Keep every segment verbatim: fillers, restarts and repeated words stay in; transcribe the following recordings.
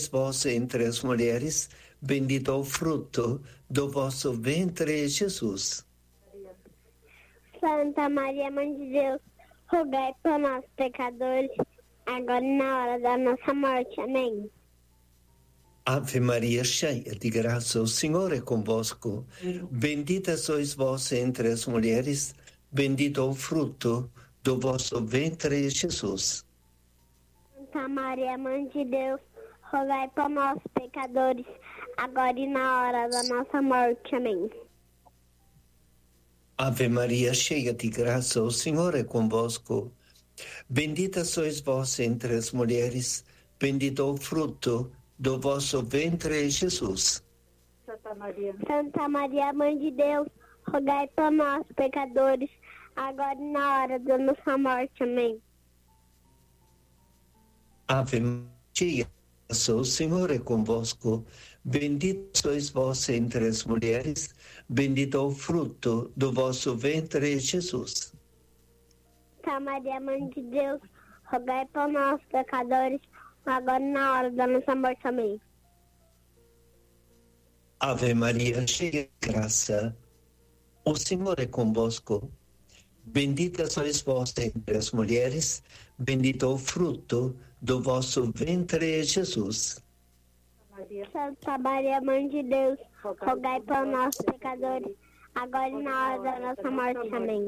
vós entre as mulheres, bendito é o fruto do vosso ventre, Jesus. Santa Maria, Mãe de Deus, rogai por nós, pecadores, agora e na hora da nossa morte. Amém. Ave Maria, cheia de graça, o Senhor é convosco. Bendita sois vós entre as mulheres, bendito é o fruto do vosso ventre, Jesus. Santa Maria, Mãe de Deus, rogai por nós, pecadores, agora e na hora da nossa morte. Amém. Ave Maria, cheia de graça, o Senhor é convosco. Bendita sois vós entre as mulheres, bendito é o fruto do vosso ventre, Jesus. Santa Maria. Santa Maria, Mãe de Deus, rogai por nós, pecadores, agora e na hora da nossa morte. Amém. Ave Maria, o Senhor é convosco. Bendita sois vós entre as mulheres, bendito é o fruto do vosso ventre, Jesus. Santa Maria, Mãe de Deus, rogai por nós, pecadores, agora e na hora da nossa morte. Amém. Ave Maria, cheia de graça, o Senhor é convosco. Bendita sois vós entre as mulheres, bendito é o fruto do vosso ventre, Jesus. Santa Maria, Mãe de Deus, rogai por nós, pecadores, agora e na hora da nossa morte. Amém.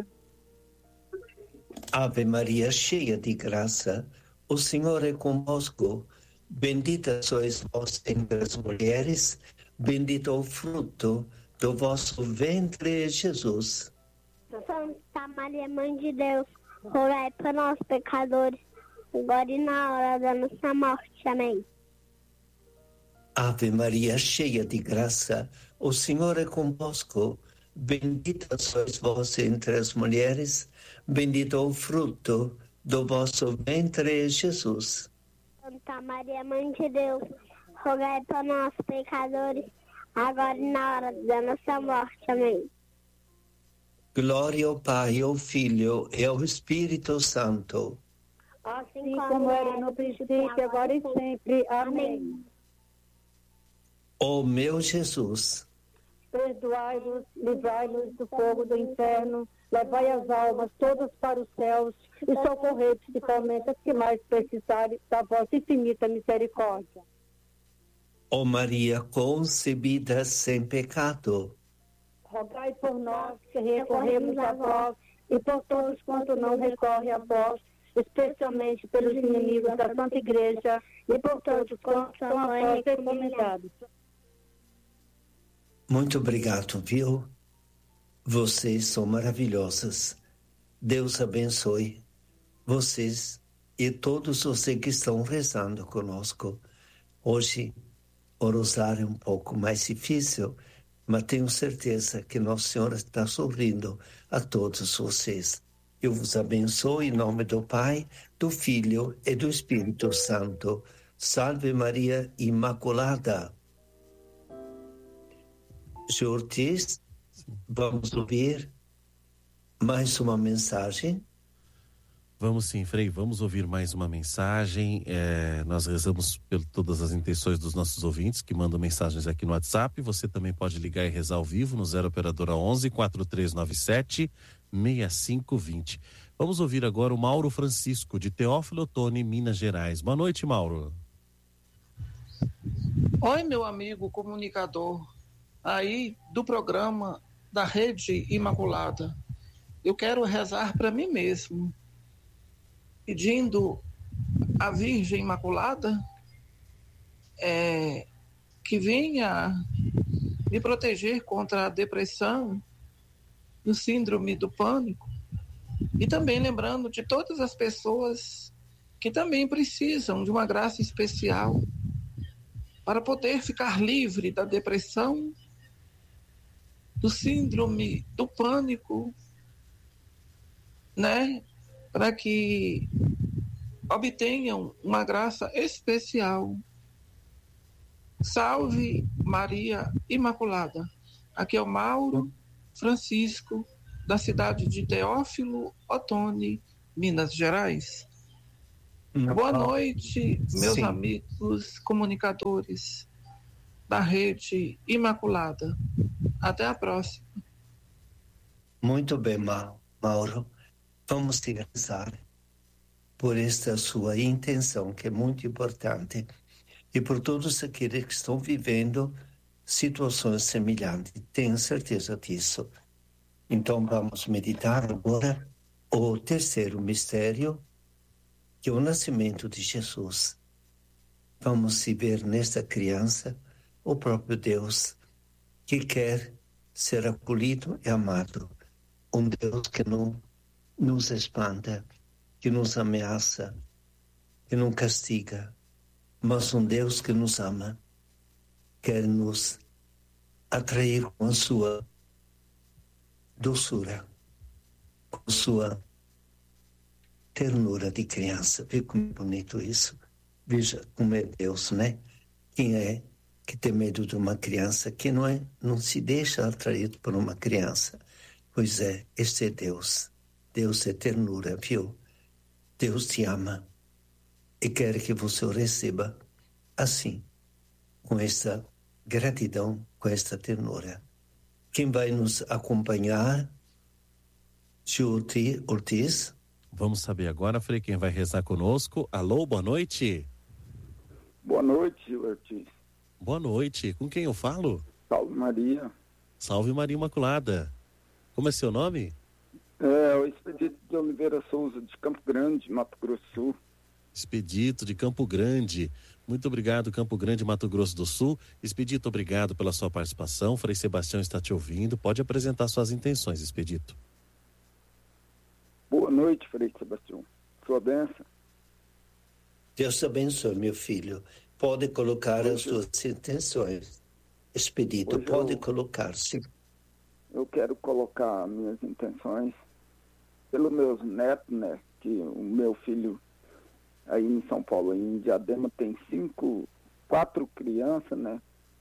Ave Maria, cheia de graça, o Senhor é convosco. Bendita sois vós entre as mulheres, bendito é o fruto do vosso ventre, Jesus. Santa Maria, Mãe de Deus, rogai por nós, pecadores, agora e na hora da nossa morte. Amém. Ave Maria, cheia de graça, o Senhor é convosco. Bendita sois vós entre as mulheres, bendito é o fruto do vosso ventre, Jesus. Santa Maria, Mãe de Deus, rogai por nós, pecadores, agora e na hora da nossa morte. Amém. Glória ao Pai, ao Filho e ao Espírito Santo. Assim como era no princípio, agora e sempre. Amém. Ó meu Jesus, perdoai-nos, livrai-nos do fogo do inferno, levai as almas todas para os céus e socorrei principalmente as que mais precisarem da vossa infinita misericórdia. ó Maria concebida sem pecado, rogai por nós que recorremos a vós e por todos quanto não recorrem a vós, especialmente pelos inimigos da Santa Igreja e por todos quantos são a vós recomendados. muito obrigado, viu? Vocês são maravilhosas. Deus abençoe vocês e todos vocês que estão rezando conosco. Hoje, o rosário é um pouco mais difícil, mas tenho certeza que Nossa Senhora está sorrindo a todos vocês. Eu vos abençoo em nome do Pai, do Filho e do Espírito Santo. Salve Maria Imaculada. Senhor Ortiz, vamos ouvir mais uma mensagem. Vamos sim, Frei, vamos ouvir mais uma mensagem. É, nós rezamos por todas as intenções dos nossos ouvintes que mandam mensagens aqui no WhatsApp. Você também pode ligar e rezar ao vivo no zero operadora onze, quatro três nove sete, seis cinco dois zero. Vamos ouvir agora o Mauro Francisco, de Teófilo Otoni, Minas Gerais. Boa noite, Mauro. Oi, meu amigo comunicador aí do programa da Rede Imaculada. Eu quero rezar para mim mesmo, pedindo à Virgem Imaculada é, que venha me proteger contra a depressão, o síndrome do pânico, e também lembrando de todas as pessoas que também precisam de uma graça especial para poder ficar livre da depressão, do síndrome do pânico, né? Para que obtenham uma graça especial. Salve Maria Imaculada. Aqui é o Mauro Francisco, da cidade de Teófilo Otoni, Minas Gerais. Boa noite, meus Sim. amigos comunicadores da Rede Imaculada. Até a próxima. Muito bem, Mauro. Vamos te rezar por esta sua intenção, que é muito importante, e por todos aqueles que estão vivendo situações semelhantes. Tenho certeza disso. Então, vamos meditar agora o terceiro mistério, que é o nascimento de Jesus. Vamos se ver nesta criança o próprio Deus, que quer ser acolhido e amado. Um Deus que não nos espanta, que nos ameaça, que não castiga, mas um Deus que nos ama, quer nos atrair com a sua doçura, com a sua ternura de criança. Vê como é bonito isso. Veja como é Deus, né? Quem é que tem medo de uma criança, que não é, não se deixa atrair por uma criança? Pois é, este é Deus. Deus é ternura, viu? Deus te ama e quer que você o receba assim, com esta gratidão, com esta ternura. Quem vai nos acompanhar? Gilti Ortiz. Vamos saber agora, Frei, quem vai rezar conosco. Alô, boa noite. Boa noite, Ortiz. Boa noite. Com quem eu falo? Salve Maria. Salve Maria Imaculada. Como é seu nome? É, o Expedito de Oliveira Souza, de Campo Grande, Mato Grosso do Sul. Expedito de Campo Grande. Muito obrigado, Campo Grande, Mato Grosso do Sul. Expedito, obrigado pela sua participação. Frei Sebastião está te ouvindo. Pode apresentar suas intenções, Expedito. Boa noite, Frei Sebastião. Sua bênção. Deus te abençoe, meu filho. Pode colocar Hoje as suas intenções. Expedito, Hoje pode eu- colocar-se. Eu quero colocar minhas intenções pelos meus netos, né? Que o meu filho aí em São Paulo, em Diadema, tem cinco, quatro crianças, né?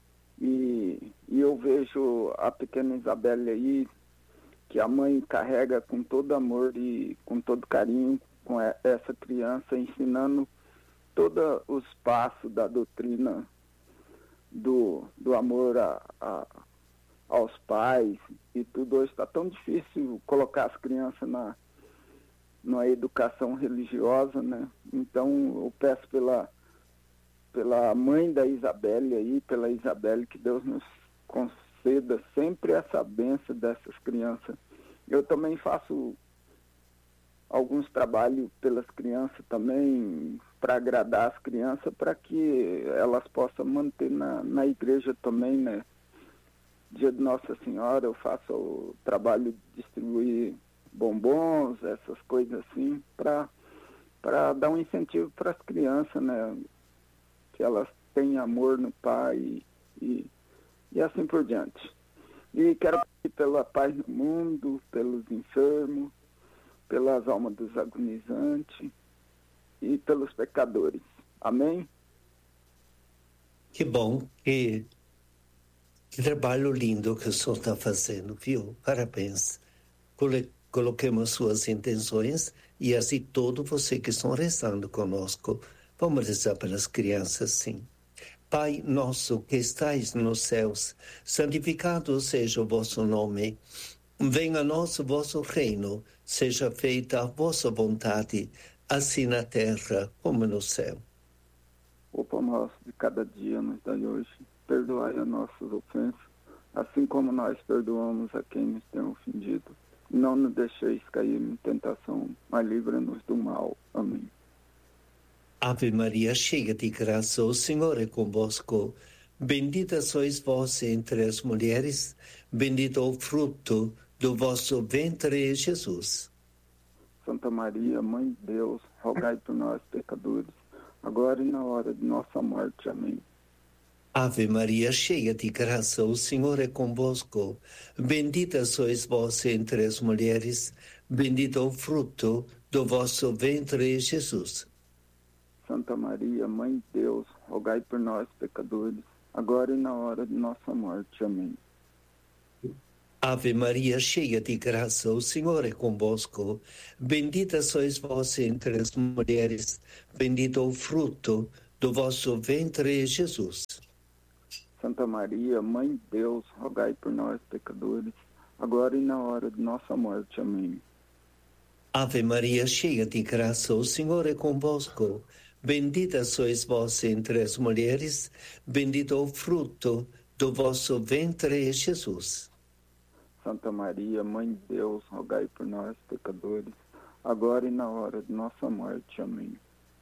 E, e eu vejo a pequena Isabelle aí, que a mãe carrega com todo amor e com todo carinho com e- essa criança, ensinando todos os passos da doutrina do, do amor a, a, aos pais e tudo. Hoje está tão difícil colocar as crianças na, na educação religiosa, né? Então eu peço pela, pela mãe da Isabelle aí, pela Isabelle, que Deus nos conceda sempre essa bênção dessas crianças. Eu também faço alguns trabalhos pelas crianças também, para agradar as crianças, para que elas possam manter na, na igreja também, né? Dia de Nossa Senhora eu faço o trabalho de distribuir bombons, essas coisas assim, para para dar um incentivo para as crianças, né? Que elas tenham amor no pai e, e assim por diante. E quero pedir pela paz no mundo, pelos enfermos, pelas almas dos agonizantes e pelos pecadores. Amém? Que bom, que, que trabalho lindo que o senhor está fazendo, viu? Parabéns. Cole, coloquemos suas intenções e assim todo você que estão rezando conosco. Vamos rezar pelas crianças, sim. Pai nosso que estais nos céus, santificado seja o vosso nome. Venha a nós o vosso reino, seja feita a vossa vontade, assim na terra como no céu. O pão nosso de cada dia nos dai hoje. Perdoai as nossas ofensas, assim como nós perdoamos a quem nos tem ofendido. Não nos deixeis cair em tentação, mas livra-nos do mal. Amém. Ave Maria, cheia de graça, o Senhor é convosco. Bendita sois vós entre as mulheres, bendito o fruto do vosso ventre, Jesus. Santa Maria, Mãe de Deus, rogai por nós, pecadores, agora e na hora de nossa morte. Amém. Ave Maria, cheia de graça, o Senhor é convosco. Bendita sois vós entre as mulheres, bendito o fruto do vosso ventre, Jesus. Santa Maria, Mãe de Deus, rogai por nós, pecadores, agora e na hora de nossa morte. Amém. Ave Maria, cheia de graça, o Senhor é convosco. Bendita sois vós entre as mulheres, bendito o fruto do vosso ventre, Jesus. Santa Maria, Mãe de Deus, rogai por nós, pecadores, agora e na hora de nossa morte. Amém. Ave Maria, cheia de graça, o Senhor é convosco. Bendita sois vós entre as mulheres, bendito o fruto do vosso ventre, Jesus. Santa Maria, Mãe de Deus, rogai por nós, pecadores, agora e na hora de nossa morte. Amém.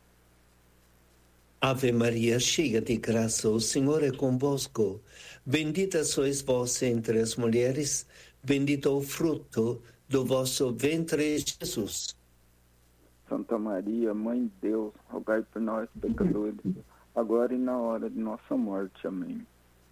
Ave Maria, cheia de graça, o Senhor é convosco. Bendita sois vós entre as mulheres, bendito o fruto do vosso ventre, Jesus. Santa Maria, Mãe de Deus, rogai por nós, pecadores, agora e na hora de nossa morte. Amém.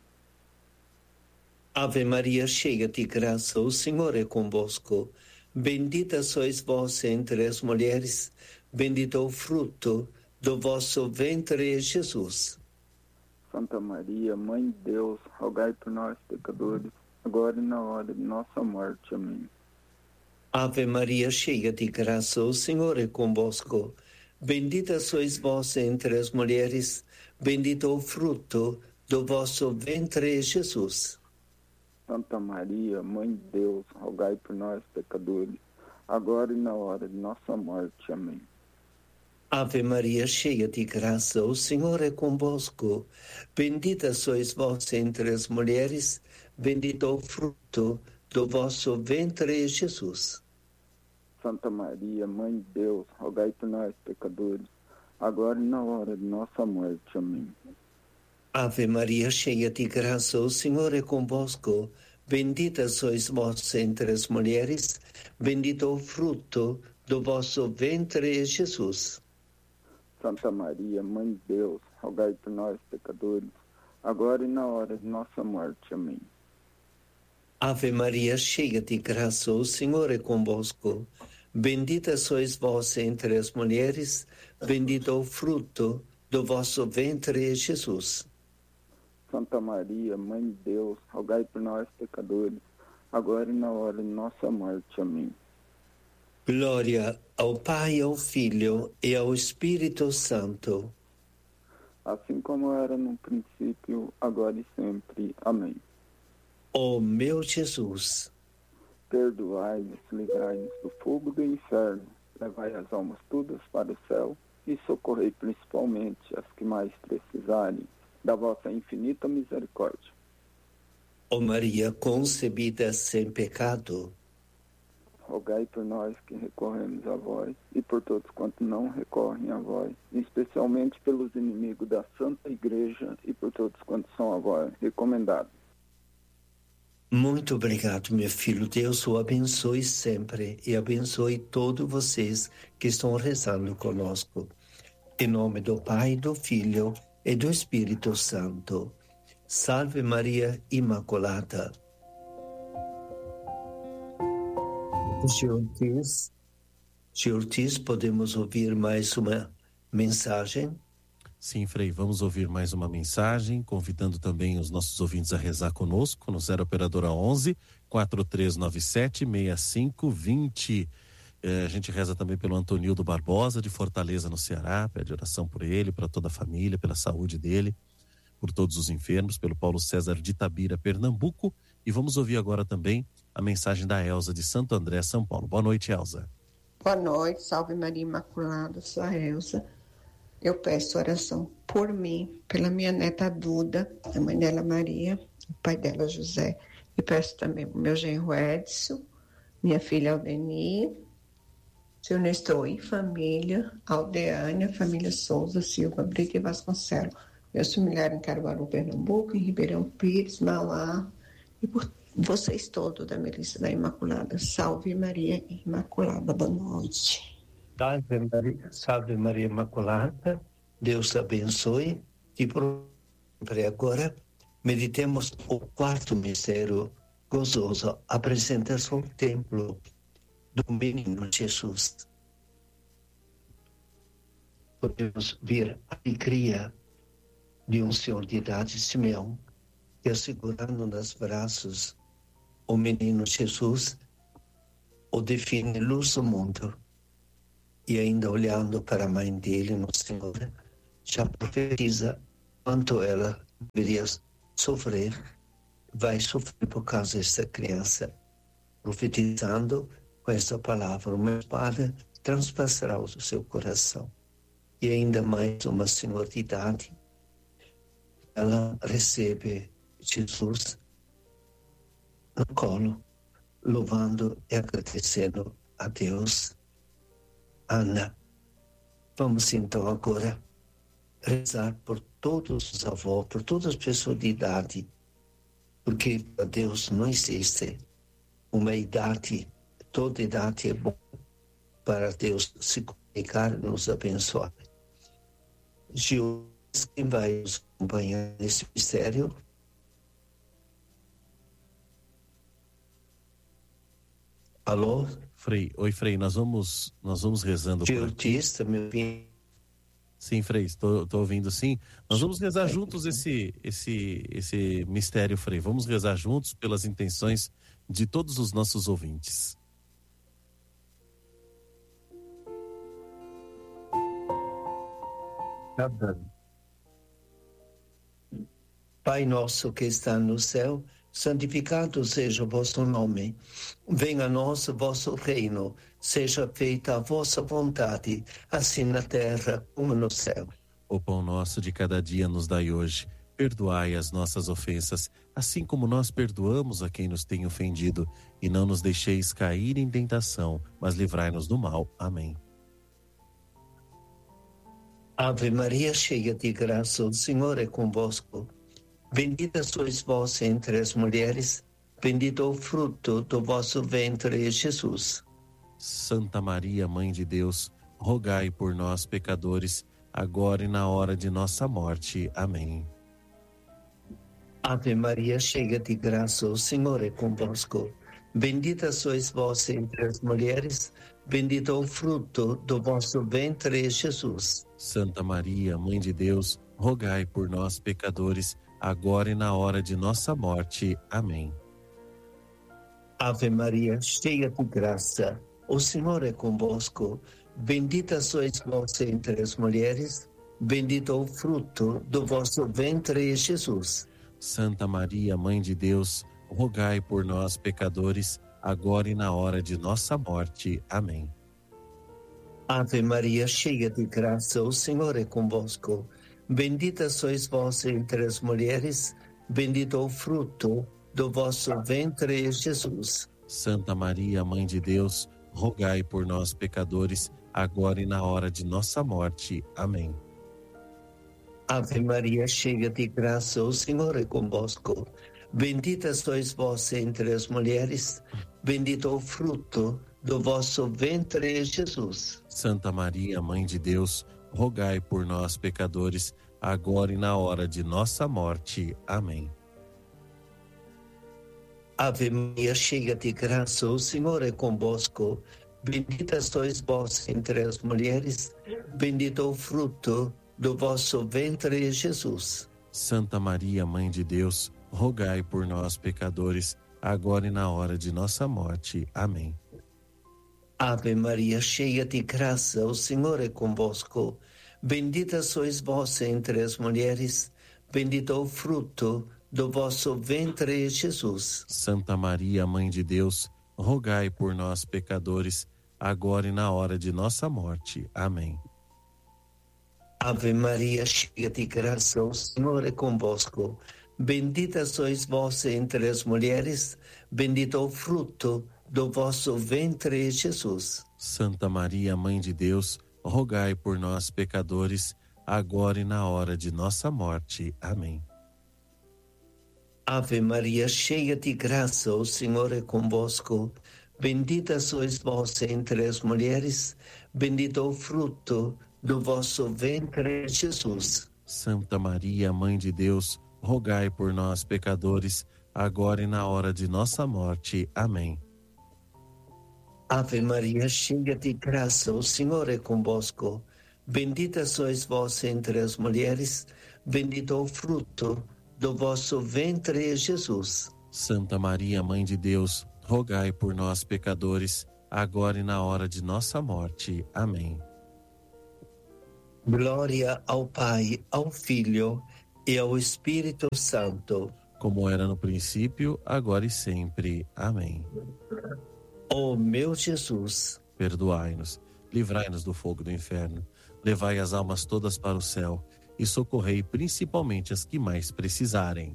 Ave Maria, cheia de graça, o Senhor é convosco. Bendita sois vós entre as mulheres, bendito o fruto do vosso ventre, Jesus. Santa Maria, Mãe de Deus, rogai por nós, pecadores, agora e na hora de nossa morte. Amém. Ave Maria, cheia de graça, o Senhor é convosco. Bendita sois vós entre as mulheres, bendito o fruto do vosso ventre, Jesus. Santa Maria, Mãe de Deus, rogai por nós, pecadores, agora e na hora de nossa morte. Amém. Ave Maria, cheia de graça, o Senhor é convosco. Bendita sois vós entre as mulheres, bendito o fruto do vosso ventre, Jesus. Santa Maria, Mãe de Deus, rogai por nós, pecadores, agora e na hora de nossa morte. Amém. Ave Maria, cheia de graça, o Senhor é convosco. Bendita sois vós entre as mulheres, bendito o fruto do vosso ventre, Jesus. Santa Maria, Mãe de Deus, rogai por nós, pecadores, agora e na hora de nossa morte. Amém. Ave Maria, cheia de graça, o Senhor é convosco. Bendita sois vós entre as mulheres, bendito o fruto do vosso ventre, Jesus. Santa Maria, Mãe de Deus, rogai por nós, pecadores, agora e na hora de nossa morte. Amém. Glória ao Pai, ao Filho e ao Espírito Santo. Assim como era no princípio, agora e sempre. Amém. Ó meu Jesus, perdoai-nos, livrai-nos do fogo do inferno, levai as almas todas para o céu e socorrei principalmente as que mais precisarem da vossa infinita misericórdia. ó Maria concebida sem pecado, rogai por nós que recorremos a vós e por todos quantos não recorrem a vós, especialmente pelos inimigos da Santa Igreja e por todos quantos são a vós recomendados. Muito obrigado, meu filho. Deus o abençoe sempre e abençoe todos vocês que estão rezando conosco. Em nome do Pai, do Filho e do Espírito Santo. Salve Maria Imaculada. Giortis, Giortis, podemos ouvir mais uma mensagem? Sim, Frei, vamos ouvir mais uma mensagem, convidando também os nossos ouvintes a rezar conosco no zero operadora onze, quatro três nove sete, seis cinco dois zero. É, a gente reza também pelo Antonildo Barbosa, de Fortaleza, no Ceará, pede oração por ele, para toda a família, pela saúde dele, por todos os enfermos, pelo Paulo César de Itabira, Pernambuco. E vamos ouvir agora também a mensagem da Elza de Santo André, São Paulo. Boa noite, Elza. Boa noite, salve Maria Imaculada, sou a Elza. Eu peço oração por mim, pela minha neta Duda, a mãe dela Maria, o pai dela José. E peço também para o meu genro Edson, minha filha Aldenir, seu Nestor e família, Aldeânia, família Souza, Silva, Brito e Vasconcelos. Meus familiares em Caruaru, Pernambuco, em Ribeirão Pires, Mauá, e por vocês todos da Melissa da Imaculada. Salve Maria Imaculada, boa noite. Salve Maria, salve Maria Imaculada, Deus abençoe. E por agora, meditemos o quarto mistério gozoso, a apresentação ao templo do menino Jesus. Podemos ver a alegria de um senhor de idade, Simeão, que, segurando nos braços o menino Jesus, o define luz do mundo. E ainda olhando para a mãe dele no Senhor, já profetiza quanto ela deveria sofrer, vai sofrer por causa dessa criança, profetizando com essa palavra: uma espada transpassará o seu coração. E ainda mais uma senhora de idade, ela recebe Jesus no colo, louvando e agradecendo a Deus. Ana, vamos então agora rezar por todos os avós, por todas as pessoas de idade, porque para Deus não existe uma idade, toda idade é bom para Deus se comunicar e nos abençoar. Gil, quem vai nos acompanhar nesse mistério? Alô? Frei, oi Frei, nós vamos, nós vamos rezando por aqui. Está me ouvindo? Sim, Frei, estou ouvindo sim. Nós vamos rezar juntos esse, esse, esse mistério, Frei. Vamos rezar juntos pelas intenções de todos os nossos ouvintes. Pai nosso que está no céu, santificado seja o vosso nome. Venha a nós o vosso reino. Seja feita a vossa vontade, assim na terra como no céu. O pão nosso de cada dia nos dai hoje. Perdoai as nossas ofensas, assim como nós perdoamos a quem nos tem ofendido. E não nos deixeis cair em tentação, mas livrai-nos do mal. Amém. Ave Maria, cheia de graça, o Senhor é convosco. Bendita sois vós entre as mulheres, bendito o fruto do vosso ventre, Jesus. Santa Maria, Mãe de Deus, rogai por nós, pecadores, agora e na hora de nossa morte. Amém. Ave Maria, cheia de graça, o Senhor é convosco. Bendita sois vós entre as mulheres, bendito o fruto do vosso ventre, Jesus. Santa Maria, Mãe de Deus, rogai por nós, pecadores, agora e na hora de nossa morte. Amém. Ave Maria, cheia de graça, o Senhor é convosco. Bendita sois vós entre as mulheres, bendito o fruto do vosso ventre, Jesus. Santa Maria, Mãe de Deus, rogai por nós, pecadores, agora e na hora de nossa morte. Amém. Ave Maria, cheia de graça, o Senhor é convosco. Bendita sois vós entre as mulheres, bendito o fruto do vosso ventre, Jesus. Santa Maria, Mãe de Deus, rogai por nós, pecadores, agora e na hora de nossa morte. Amém. Ave Maria, cheia de graça, o Senhor é convosco. Bendita sois vós entre as mulheres, bendito o fruto do vosso ventre, Jesus. Santa Maria, Mãe de Deus, rogai por nós, pecadores, agora e na hora de nossa morte. Amém. Ave Maria, cheia de graça, o Senhor é convosco. Bendita sois vós entre as mulheres, bendito o fruto do vosso ventre, Jesus. Santa Maria, Mãe de Deus, rogai por nós, pecadores, agora e na hora de nossa morte. Amém. Ave Maria, cheia de graça, o Senhor é convosco. Bendita sois vós entre as mulheres, bendito o fruto do vosso ventre, Jesus. Santa Maria, Mãe de Deus, rogai por nós, pecadores, agora e na hora de nossa morte. Amém. Ave Maria, cheia de graça, o Senhor é convosco. Bendita sois vós entre as mulheres, bendito o fruto do vosso ventre, Jesus. Santa Maria, Mãe de Deus, rogai por nós, pecadores, agora e na hora de nossa morte. Amém. Ave Maria, cheia de graça, o Senhor é convosco. Bendita sois vós entre as mulheres, bendito o fruto do vosso ventre, Jesus. Santa Maria, Mãe de Deus, rogai por nós, pecadores, agora e na hora de nossa morte. Amém. Ave Maria, cheia de graça, o Senhor é convosco. Bendita sois vós entre as mulheres, bendito o fruto do vosso ventre, Jesus. Santa Maria, Mãe de Deus, rogai por nós, pecadores, agora e na hora de nossa morte. Amém. Glória ao Pai, ao Filho e ao Espírito Santo. Como era no princípio, agora e sempre. Amém. Ó meu Jesus, perdoai-nos, livrai-nos do fogo do inferno, levai as almas todas para o céu e socorrei principalmente as que mais precisarem.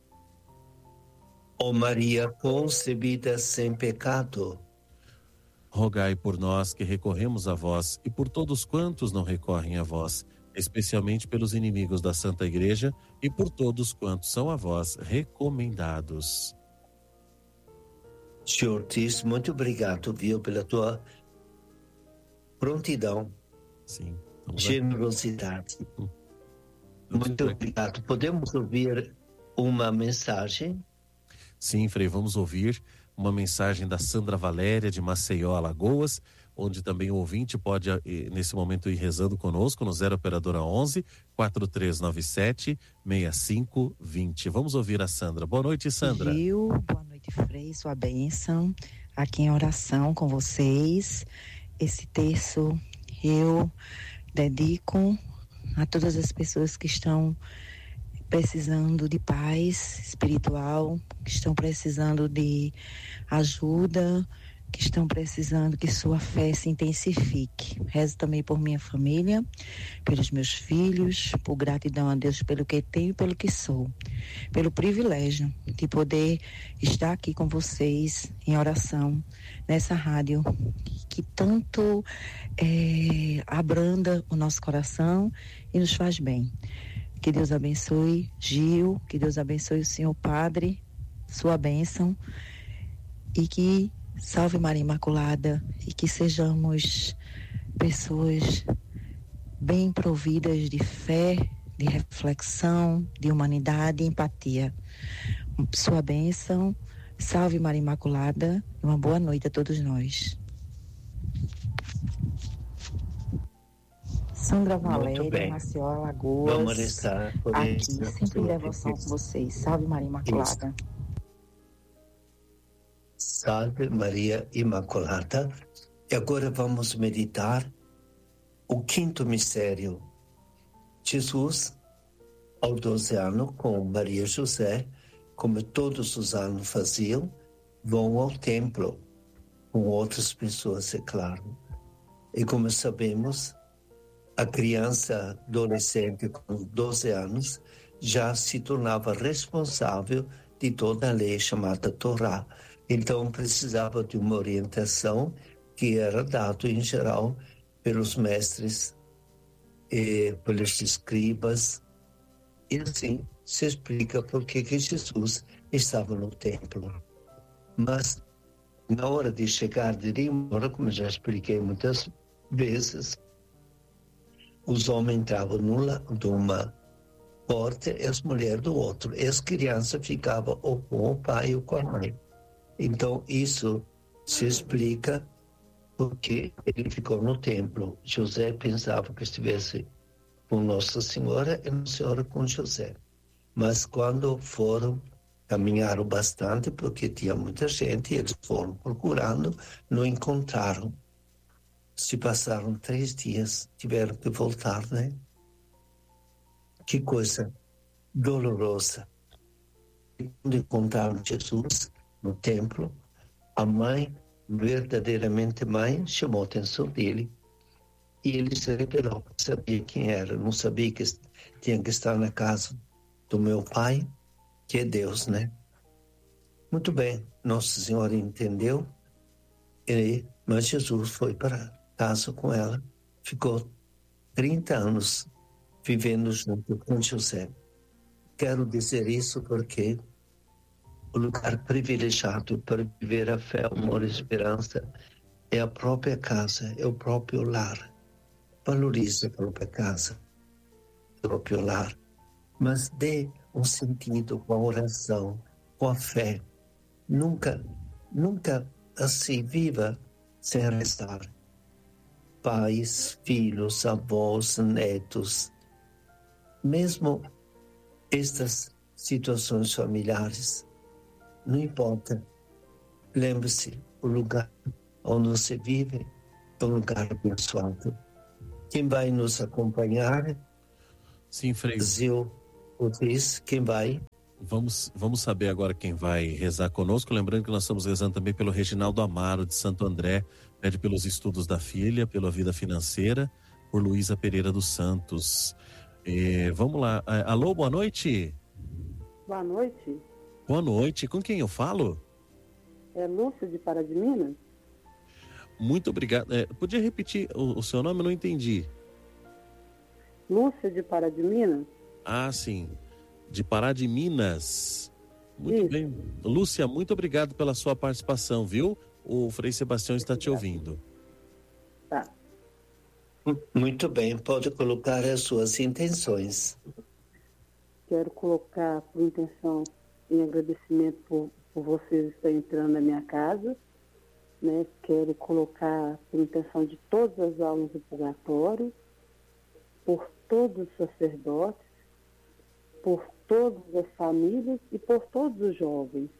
ó Maria concebida sem pecado, rogai por nós que recorremos a vós e por todos quantos não recorrem a vós, especialmente pelos inimigos da Santa Igreja e por todos quantos são a vós recomendados. Senhor Ortiz, muito obrigado, viu, pela tua prontidão, Sim, generosidade. Hum. Muito obrigado. Podemos ouvir uma mensagem? Sim, Frei, vamos ouvir uma mensagem da Sandra Valéria de Maceió, Alagoas, onde também o ouvinte pode, nesse momento, ir rezando conosco no zero operadora onze, quatro três nove sete, seis cinco dois zero. Vamos ouvir a Sandra. Boa noite, Sandra. Gil, boa noite, Frei, sua bênção. Aqui em oração com vocês. Esse terço eu dedico a todas as pessoas que estão precisando de paz espiritual, que estão precisando de ajuda, que estão precisando que sua fé se intensifique. Rezo também por minha família, pelos meus filhos, por gratidão a Deus pelo que tenho e pelo que sou, pelo privilégio de poder estar aqui com vocês em oração, nessa rádio que tanto é, abranda o nosso coração e nos faz bem. Que Deus abençoe Gil, que Deus abençoe o senhor Padre, sua bênção, e que salve Maria Imaculada, e que sejamos pessoas bem providas de fé, de reflexão, de humanidade e empatia. Sua bênção, salve Maria Imaculada, e uma boa noite a todos nós. Sandra Valéria, Maceió, Alagoas. Vamos estar aqui, sempre em devoção com vocês. Salve Maria Imaculada. Salve Maria Imaculada. E agora vamos meditar o quinto mistério. Jesus, aos doze anos, com Maria e José, como todos os anos faziam, vão ao templo, com outras pessoas, é claro. E como sabemos, a criança adolescente com doze anos já se tornava responsável de toda a lei chamada Torá. Então precisava de uma orientação que era dada em geral pelos mestres e pelos escribas. E assim se explica por que Jesus estava no templo. Mas na hora de chegar de ir embora, como já expliquei muitas vezes, os homens entravam numa, numa porta e as mulheres do outro. E as crianças ficavam ou com o pai ou com a mãe. Então, isso se explica porque ele ficou no templo. José pensava que estivesse com Nossa Senhora e Nossa Senhora com José. Mas quando foram, caminharam bastante, porque tinha muita gente, e eles foram procurando, não encontraram. Se passaram três dias, tiveram que voltar, né? Que coisa dolorosa. Quando encontraram Jesus no templo, a mãe, verdadeiramente mãe, chamou a atenção dele. E ele se revelou, sabia quem era, não sabia que tinha que estar na casa do meu pai, que é Deus, né? Muito bem, Nossa Senhora entendeu, e, mas Jesus foi para casa com ela, ficou trinta anos vivendo junto com José. Quero dizer isso porque o lugar privilegiado para viver a fé, o amor e a esperança é a própria casa, é o próprio lar. Valorize a própria casa, o próprio lar, mas dê um sentido com a oração, com a fé. Nunca, nunca assim viva sem rezar. Pais, filhos, avós, netos, mesmo estas situações familiares, não importa. Lembre-se, o lugar onde você vive é um lugar abençoado. Quem vai nos acompanhar? Sim, Frei. Zil, o Luiz, quem vai? Vamos, vamos saber agora quem vai rezar conosco. Lembrando que nós estamos rezando também pelo Reginaldo Amaro, de Santo André. Pede pelos estudos da filha, pela vida financeira, por Luísa Pereira dos Santos. E, vamos lá. Alô, boa noite. Boa noite. Boa noite. Com quem eu falo? É Lúcia, de Pará de Minas. Muito obrigado. É, podia repetir o, o seu nome? Eu não entendi. Lúcia, de Pará de Minas. Ah, sim. De Pará de Minas. Muito Isso. bem. Lúcia, muito obrigado pela sua participação, viu? O Frei Sebastião está te ouvindo. Tá. Muito bem, pode colocar as suas intenções. Quero colocar por intenção, em agradecimento por, por vocês estarem entrando na minha casa, né? Quero colocar por intenção de todas as almas do purgatório, por todos os sacerdotes, por todas as famílias e por todos os jovens.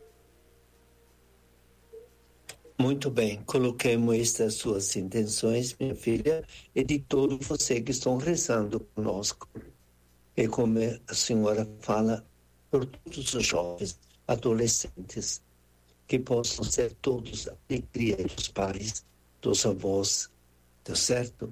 Muito bem, coloquemos estas suas intenções, minha filha, e de todos vocês que estão rezando conosco. E como a senhora fala, por todos os jovens, adolescentes, que possam ser todos a alegria dos pais, dos avós, tá certo?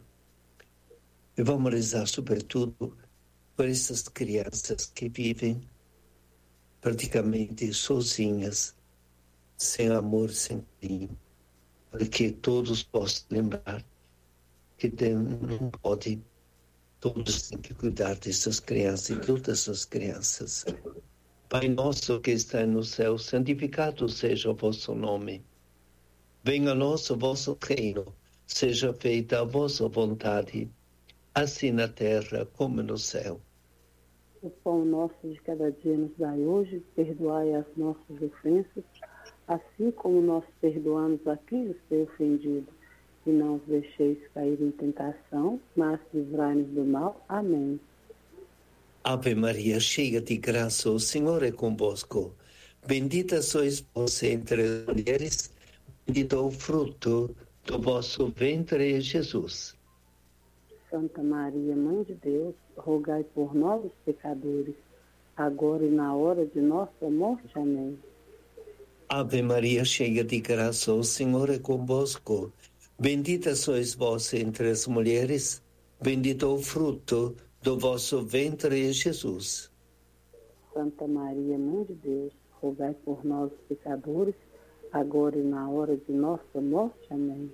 E vamos rezar, sobretudo, por essas crianças que vivem praticamente sozinhas, sem amor, sem carinho, para que todos possam lembrar que tem, não pode, todos têm que cuidar dessas crianças e todas essas crianças. Pai nosso que está no céu, santificado seja o vosso nome. Venha a nós o vosso reino, seja feita a vossa vontade, assim na terra como no céu. O pão nosso de cada dia nos dai hoje, perdoai as nossas ofensas, assim como nós perdoamos a quem nos tem ofendido. E não os deixeis cair em tentação, mas livrai-nos do mal. Amém. Ave Maria, cheia de graça, o Senhor é convosco. Bendita sois vós entre as mulheres, bendito o fruto do vosso ventre, Jesus. Santa Maria, Mãe de Deus, rogai por nós, os pecadores, agora e na hora de nossa morte. Amém. Ave Maria, cheia de graça, o Senhor é convosco. Bendita sois vós entre as mulheres, bendito o fruto do vosso ventre, Jesus. Santa Maria, Mãe de Deus, rogai por nós, os pecadores, agora e na hora de nossa morte. Amém.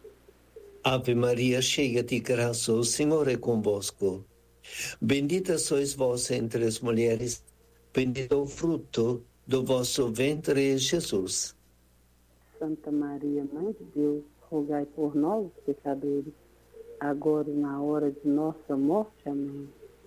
Ave Maria, cheia de graça, o Senhor é convosco. Bendita sois vós entre as mulheres, bendito o fruto do vosso ventre, Jesus. Santa Maria, Mãe de Deus, rogai por nós, os pecadores, agora e na hora de nossa morte. Amém.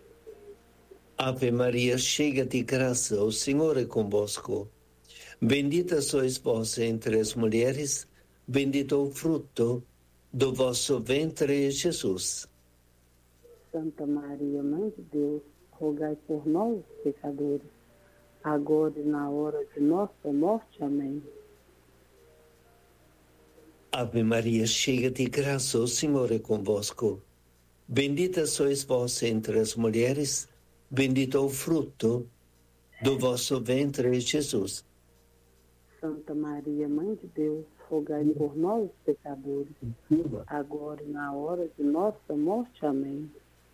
Ave Maria, cheia de graça, o Senhor é convosco. Bendita sois vós entre as mulheres, bendito o fruto do vosso ventre, Jesus. Santa Maria, Mãe de Deus, rogai por nós, os pecadores, agora e na hora de nossa morte. Amém. Ave Maria, cheia de graça, o Senhor é convosco. Bendita sois vós entre as mulheres, bendito o fruto do vosso ventre, Jesus. Santa Maria, Mãe de Deus, rogai por nós, os pecadores, agora e na hora de nossa morte. Amém.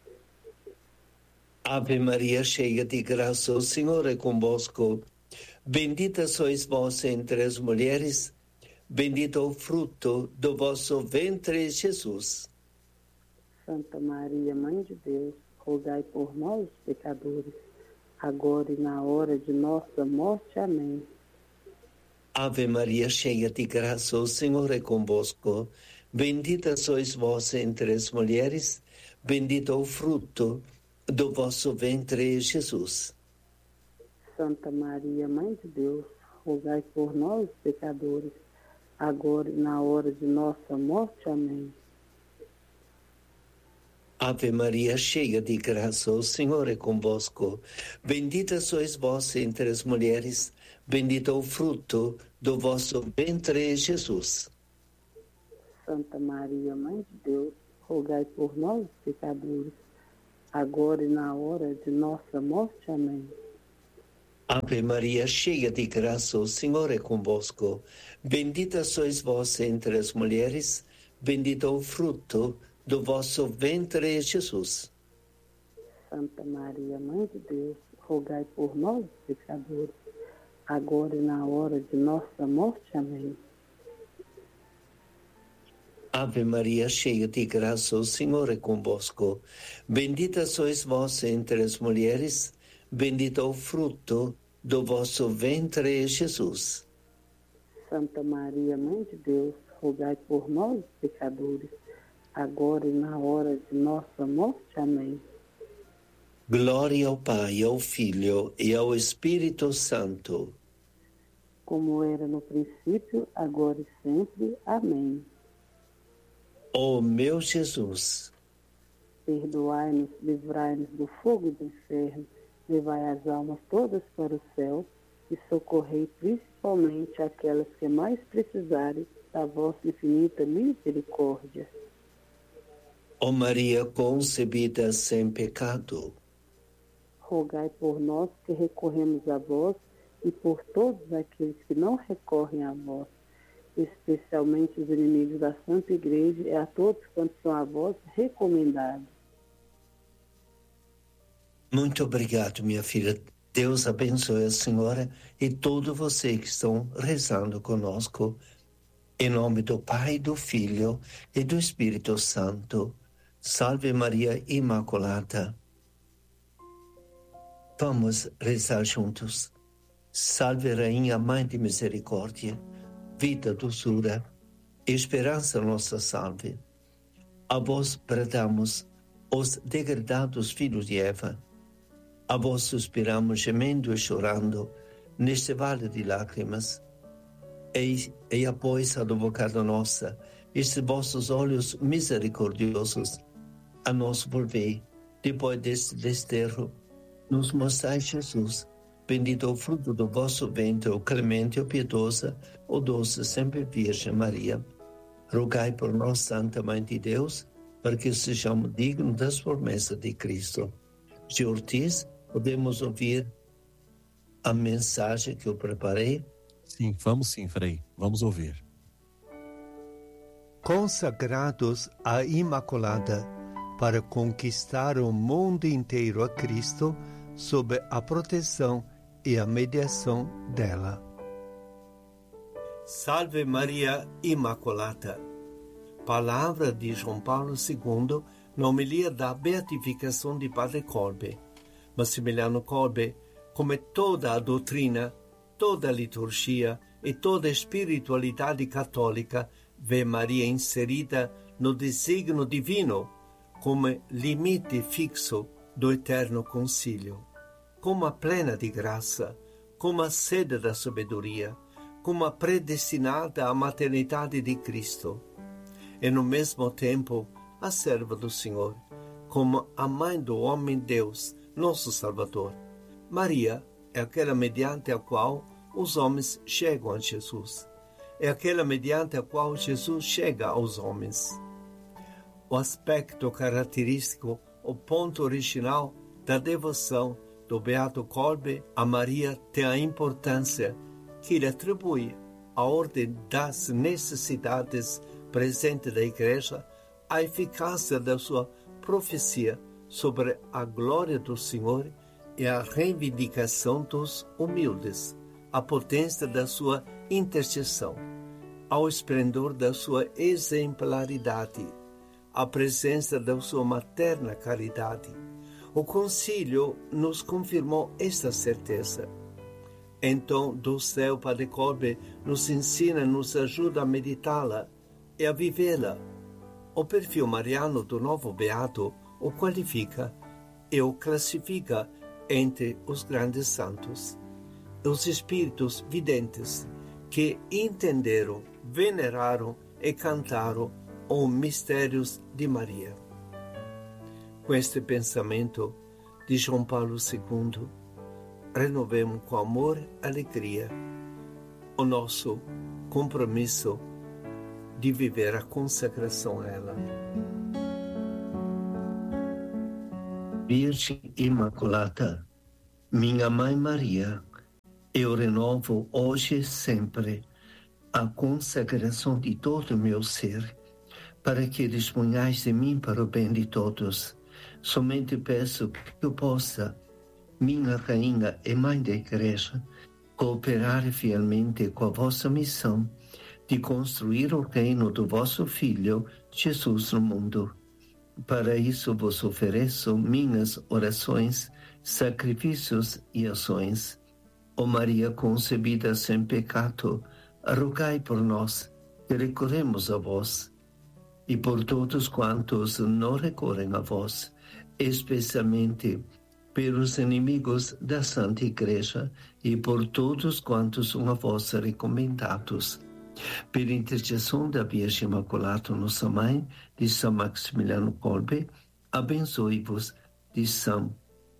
Ave Maria, cheia de graça, o Senhor é convosco. Bendita sois vós entre as mulheres, bendito o fruto do vosso ventre, Jesus. Santa Maria, Mãe de Deus, rogai por nós, os pecadores, agora e na hora de nossa morte. Amém. Ave Maria, cheia de graça, o Senhor é convosco. Bendita sois vós entre as mulheres, bendito o fruto do vosso ventre, Jesus. Santa Maria, Mãe de Deus, rogai por nós, os pecadores, agora e na hora de nossa morte. Amém. Ave Maria, cheia de graça, o Senhor é convosco. Bendita sois vós entre as mulheres, bendito é o fruto do vosso ventre, Jesus. Santa Maria, Mãe de Deus, rogai por nós, pecadores, agora e na hora de nossa morte. Amém. Ave Maria, cheia de graça, o Senhor é convosco. Bendita sois vós entre as mulheres, bendito é o fruto do vosso ventre, Jesus. Santa Maria, Mãe de Deus, rogai por nós, pecadores, agora e na hora de nossa morte. Amém. Ave Maria, cheia de graça, o Senhor é convosco. Bendita sois vós entre as mulheres, bendito é o fruto do vosso ventre, Jesus. Santa Maria, Mãe de Deus, rogai por nós, pecadores, agora e na hora de nossa morte. Amém. Glória ao Pai, ao Filho e ao Espírito Santo. Como era no princípio, agora e sempre. Amém. Ó meu Jesus, perdoai-nos, livrai-nos do fogo do inferno, levai as almas todas para o céu e socorrei principalmente aquelas que mais precisarem da vossa infinita misericórdia. ó Maria concebida sem pecado, rogai por nós que recorremos a vós e por todos aqueles que não recorrem a vós, especialmente os inimigos da Santa Igreja e a todos quantos são a vós recomendados. Muito obrigado, minha filha. Deus abençoe a senhora e todos vocês que estão rezando conosco. Em nome do Pai, do Filho e do Espírito Santo. Salve Maria Imaculada. Vamos rezar juntos. Salve Rainha, Mãe de Misericórdia, vida, doçura, esperança nossa salve. A vós bradamos, os degradados filhos de Eva. A vós suspiramos, gemendo e chorando, neste vale de lágrimas. E, e após a advogada nossa, estes vossos olhos misericordiosos, a nós volvei, depois deste desterro, nos mostrai Jesus, bendito o fruto do vosso ventre, o clemente, o piedosa, o doce sempre Virgem Maria. Rogai por nós, Santa Mãe de Deus, para que sejamos dignos das promessas de Cristo. De Ortiz, podemos ouvir a mensagem que eu preparei? Sim, vamos sim, Frei. Vamos ouvir. Consagrados à Imaculada, para conquistar o mundo inteiro a Cristo, sob a proteção e a mediação dela. Salve Maria Imaculada. Palavra de João Paulo segundo, na homilia da beatificação de Padre Kolbe. Massimiliano Kolbe, come toda a doutrina, toda a liturgia e toda a espiritualidade católica, vê Maria inserida no desígnio divino come limite fixo do eterno concílio, como a plena de graça, como a sede da sabedoria, como a predestinada à maternidade de Cristo, e no mesmo tempo a serva do Senhor, como a mãe do homem Deus, nosso Salvador. Maria é aquela mediante a qual os homens chegam a Jesus, é aquela mediante a qual Jesus chega aos homens. O aspecto característico, o ponto original da devoção do Beato Kolbe a Maria tem a importância que ele atribui à ordem das necessidades presentes da Igreja, a eficácia da sua profecia sobre a glória do Senhor e a reivindicação dos humildes, a potência da sua intercessão, ao esplendor da sua exemplaridade, a presença da sua materna caridade. O concílio nos confirmou esta certeza. Então, do céu, Padre Kolbe nos ensina, nos ajuda a meditá-la e a vivê-la. O perfil mariano do novo beato o qualifica e o classifica entre os grandes santos, os espíritos videntes que entenderam, veneraram e cantaram os mistérios de Maria. Com este pensamento de João Paulo segundo, renovemos com amor e alegria o nosso compromisso de viver a consagração a ela. Virgem Imaculada, minha Mãe Maria, eu renovo hoje e sempre a consagração de todo o meu ser, para que disponhais de mim para o bem de todos. Somente peço que eu possa, minha Rainha e Mãe da Igreja, cooperar fielmente com a vossa missão de construir o reino do vosso Filho, Jesus, no mundo. Para isso vos ofereço minhas orações, sacrifícios e ações. Ó Maria concebida sem pecado, rogai por nós que recorremos a vós, e por todos quantos não recorrem a vós, especialmente pelos inimigos da Santa Igreja e por todos quantos são a vós recomendados. Per intercessão da Virgem Imaculada, nossa Mãe, de São Maximiliano Kolbe, abençoe-vos de São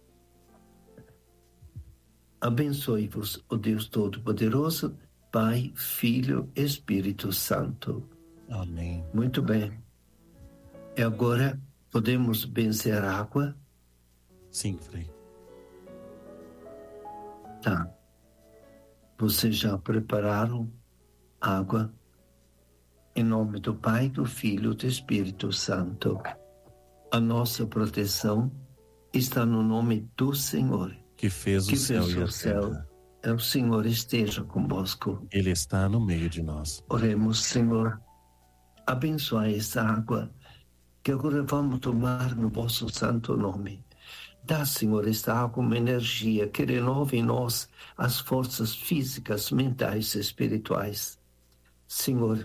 Abençoe-vos, o Deus Todo-Poderoso, Pai, Filho e Espírito Santo. Amém. Muito bem. E agora podemos benzer a água? Sim, Frei. Tá. Vocês já prepararam água? Em nome do Pai, do Filho e do Espírito Santo. A nossa proteção está no nome do Senhor, que fez o que céu fez e a o céu. terra. É o Senhor esteja convosco. Ele está no meio de nós. Oremos, Senhor. Abençoai esta água que agora vamos tomar no vosso santo nome. Dá, Senhor, esta água uma energia que renove em nós as forças físicas, mentais e espirituais. Senhor,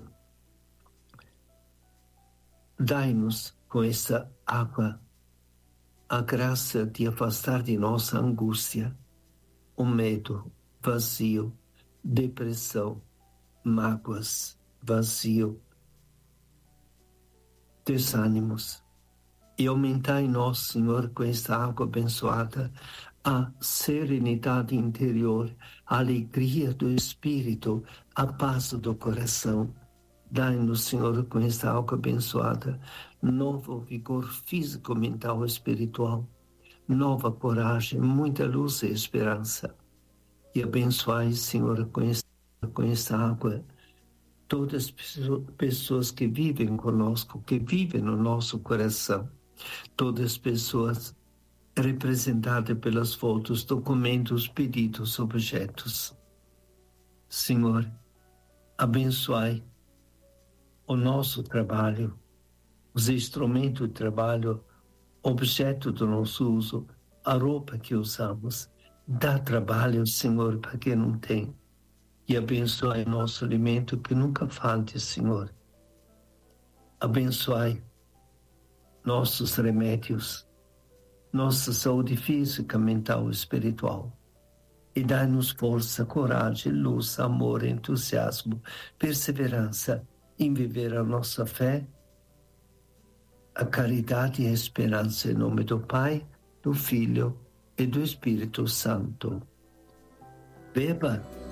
dai-nos com esta água a graça de afastar de nós a angústia, o medo, vazio, depressão, mágoas, vazio, desânimos. E aumentar em nós, Senhor, com esta água abençoada, a serenidade interior, a alegria do espírito, a paz do coração. Dai-nos, Senhor, com esta água abençoada, novo vigor físico, mental e espiritual, nova coragem, muita luz e esperança. E abençoai, Senhor, com esta, com esta água, todas as pessoas que vivem conosco, que vivem no nosso coração, todas as pessoas representadas pelas fotos, documentos, pedidos, objetos. Senhor, abençoai o nosso trabalho, os instrumentos de trabalho, objeto do nosso uso, a roupa que usamos. Dá trabalho, Senhor, para quem não tem. E abençoai nosso alimento, que nunca falte, Senhor. Abençoai nossos remédios, nossa saúde física, mental e espiritual. E dai-nos força, coragem, luz, amor, entusiasmo, perseverança em viver a nossa fé, a caridade e a esperança, em nome do Pai, do Filho e do Espírito Santo. Beba.